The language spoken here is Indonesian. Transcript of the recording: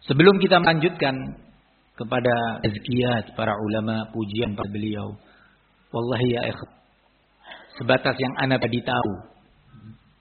Sebelum kita melanjutkan kepada tazkiyat para ulama, pujian pada beliau, wallahi ya ikhwan, sebatas yang ana tadi tahu